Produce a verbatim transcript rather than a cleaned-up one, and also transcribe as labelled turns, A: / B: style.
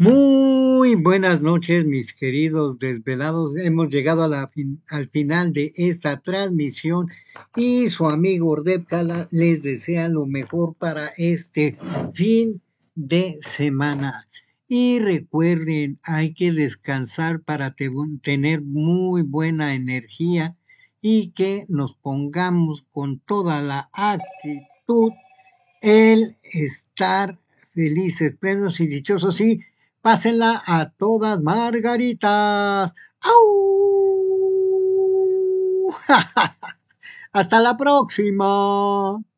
A: Muy buenas noches, mis queridos desvelados. Hemos llegado a la fin- al final de esta transmisión y su amigo Ordep Cala les desea lo mejor para este fin de semana. Y recuerden, hay que descansar para te- tener muy buena energía y que nos pongamos con toda la actitud el estar felices, plenos y dichosos y pásenla a todas margaritas. ¡Au! Hasta la próxima.